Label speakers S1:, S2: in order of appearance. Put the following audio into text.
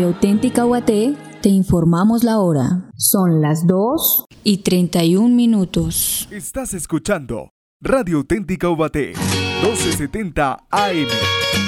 S1: Auténtica UAT, te informamos la hora. Son las 2:31.
S2: Estás escuchando Radio Auténtica UAT, 1270 AM.